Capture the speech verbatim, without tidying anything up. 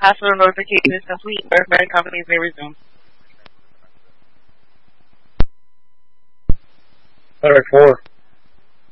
Hospital notification is complete. Verified companies may resume. Alright, four.